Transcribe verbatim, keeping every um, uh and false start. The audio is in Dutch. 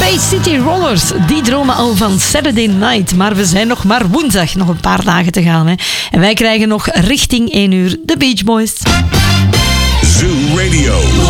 City Rollers, die dromen al van Saturday Night. Maar we zijn nog maar woensdag, nog een paar dagen te gaan. Hè. En wij krijgen nog richting één uur de Beach Boys. Zoo Radio.